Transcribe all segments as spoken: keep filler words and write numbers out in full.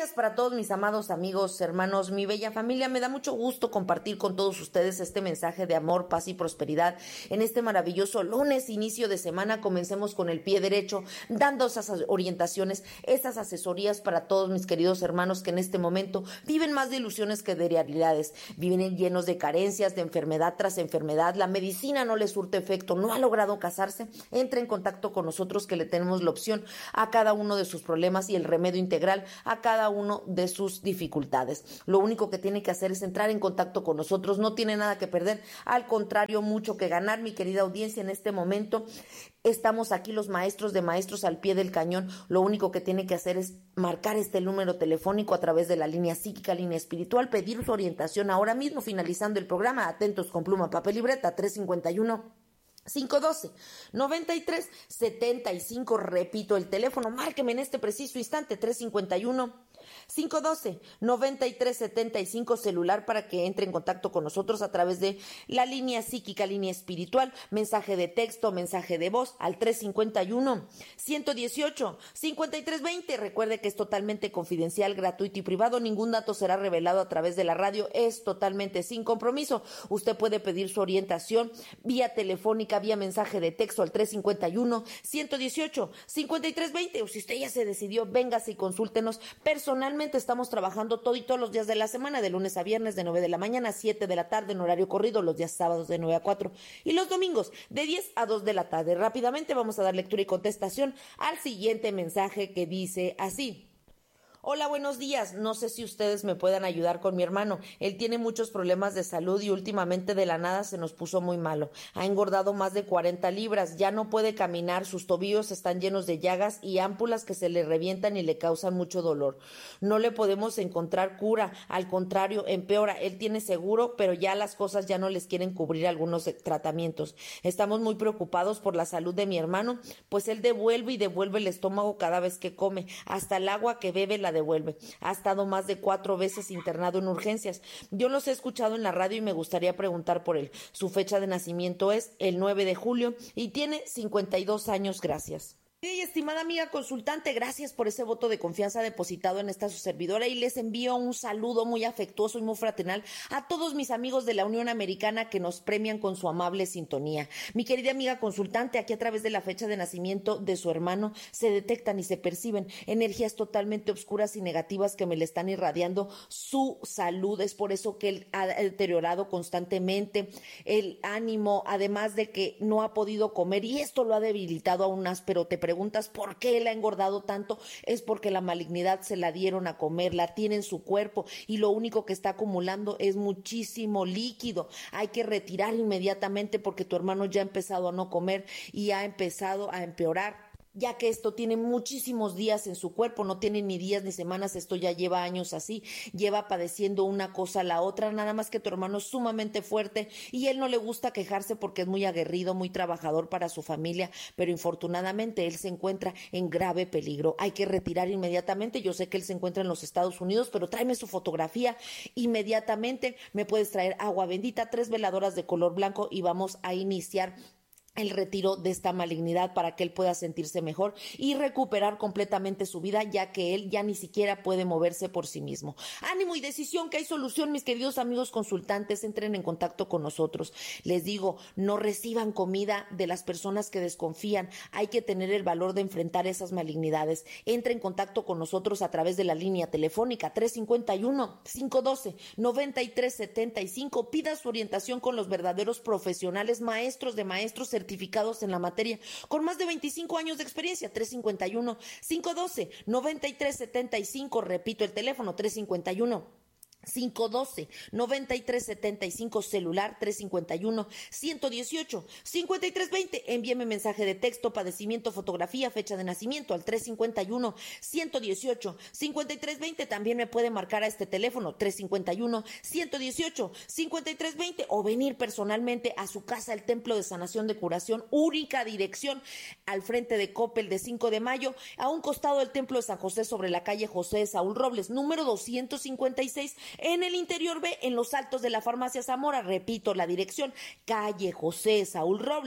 días para todos mis amados amigos, hermanos, mi bella familia. Me da mucho gusto compartir con todos ustedes este mensaje de amor, paz y prosperidad en este maravilloso lunes, inicio de semana. Comencemos con el pie derecho, dando esas orientaciones, esas asesorías para todos mis queridos hermanos que en este momento viven más de ilusiones que de realidades. Viven llenos de carencias, de enfermedad tras enfermedad. La medicina no les surte efecto, no ha logrado casarse. Entre en contacto con nosotros que le tenemos la opción a cada uno de sus problemas y el remedio integral a cada uno de sus dificultades. Lo único que tiene que hacer es entrar en contacto con nosotros, no tiene nada que perder, al contrario, mucho que ganar, mi querida audiencia. En este momento estamos aquí los maestros de maestros al pie del cañón. Lo único que tiene que hacer es marcar este número telefónico a través de la línea psíquica, línea espiritual, pedir su orientación ahora mismo, finalizando el programa. Atentos con pluma, papel y libreta. Tres cincuenta y uno cinco uno dos, noventa y tres setenta y cinco. Repito el teléfono, márqueme en este preciso instante. Tres cincuenta y uno cinco uno dos, noventa y tres setenta y cinco, celular para que entre en contacto con nosotros a través de la línea psíquica, línea espiritual, mensaje de texto, mensaje de voz al tres cincuenta y uno ciento dieciocho cincuenta y tres veinte. Recuerde que es totalmente confidencial, gratuito y privado. Ningún dato será revelado a través de la radio. Es totalmente sin compromiso. Usted puede pedir su orientación vía telefónica, vía mensaje de texto al tres cincuenta y uno ciento dieciocho cincuenta y tres veinte. O si usted ya se decidió, véngase y consúltenos personalmente. Estamos trabajando todo y todos los días de la semana, de lunes a viernes, de nueve de la mañana a siete de la tarde en horario corrido, los días sábados de nueve a cuatro y los domingos de diez a dos de la tarde. Rápidamente vamos a dar lectura y contestación al siguiente mensaje que dice así: hola, buenos días. No sé si ustedes me puedan ayudar con mi hermano. Él tiene muchos problemas de salud y últimamente de la nada se nos puso muy malo. Ha engordado más de cuarenta libras, ya no puede caminar, sus tobillos están llenos de llagas y ámpulas que se le revientan y le causan mucho dolor. No le podemos encontrar cura, al contrario, empeora. Él tiene seguro, pero ya las cosas ya no les quieren cubrir algunos tratamientos. Estamos muy preocupados por la salud de mi hermano, pues él devuelve y devuelve el estómago cada vez que come, hasta el agua que bebe la devuelve. Ha estado más de cuatro veces internado en urgencias. Yo los he escuchado en la radio y me gustaría preguntar por él. Su fecha de nacimiento es el nueve de julio y tiene cincuenta y dos años. Gracias. Y estimada amiga consultante, gracias por ese voto de confianza depositado en esta su servidora y les envío un saludo muy afectuoso y muy fraternal a todos mis amigos de la Unión Americana que nos premian con su amable sintonía. Mi querida amiga consultante, aquí a través de la fecha de nacimiento de su hermano se detectan y se perciben energías totalmente oscuras y negativas que me le están irradiando su salud. Es por eso que él ha deteriorado constantemente el ánimo, además de que no ha podido comer y esto lo ha debilitado aún más. Pero te preguntas por qué él ha engordado tanto, es porque la malignidad se la dieron a comer, la tiene en su cuerpo y lo único que está acumulando es muchísimo líquido. Hay que retirar inmediatamente porque tu hermano ya ha empezado a no comer y ha empezado a empeorar, ya que esto tiene muchísimos días en su cuerpo, no tiene ni días ni semanas, esto ya lleva años así, lleva padeciendo una cosa a la otra, nada más que tu hermano es sumamente fuerte y él no le gusta quejarse porque es muy aguerrido, muy trabajador para su familia, pero infortunadamente él se encuentra en grave peligro. Hay que retirar inmediatamente. Yo sé que él se encuentra en los Estados Unidos, pero tráeme su fotografía inmediatamente. Me puedes traer agua bendita, tres veladoras de color blanco y vamos a iniciar el retiro de esta malignidad para que él pueda sentirse mejor y recuperar completamente su vida, ya que él ya ni siquiera puede moverse por sí mismo. Ánimo y decisión, que hay solución, mis queridos amigos consultantes. Entren en contacto con nosotros. Les digo, no reciban comida de las personas que desconfían. Hay que tener el valor de enfrentar esas malignidades. Entre en contacto con nosotros a través de la línea telefónica tres cincuenta y uno cinco uno dos, noventa y tres setenta y cinco. Pida su orientación con los verdaderos profesionales, maestros de maestros certificados certificados en la materia, con más de veinticinco años de experiencia. Tres cincuenta y uno cinco uno dos, noventa y tres setenta y cinco. Repito el teléfono, tres cincuenta y uno cinco uno dos, noventa y tres setenta y cinco, celular tres cincuenta y uno ciento dieciocho cincuenta y tres veinte. Envíeme mensaje de texto, padecimiento, fotografía, fecha de nacimiento al tres cincuenta y uno ciento dieciocho cincuenta y tres veinte. También me puede marcar a este teléfono tres cincuenta y uno ciento dieciocho cincuenta y tres veinte o venir personalmente a su casa, el Templo de Sanación de Curación, única dirección al frente de Coppel de cinco de mayo, a un costado del Templo de San José sobre la calle José Saúl Robles, número doscientos cincuenta y seis. En el interior B, en los altos de la farmacia Zamora. Repito la dirección, calle José Saúl Robles,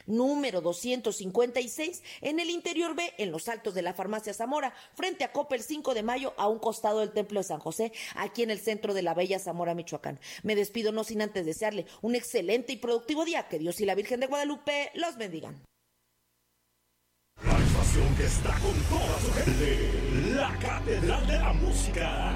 número doscientos cincuenta y seis, en el interior B, en los altos de la farmacia Zamora, frente a Coppel cinco de mayo, a un costado del Templo de San José, aquí en el centro de la bella Zamora, Michoacán. Me despido no sin antes desearle un excelente y productivo día. Que Dios y la Virgen de Guadalupe los bendigan. La estación que está con toda su gente, la Catedral de la Música.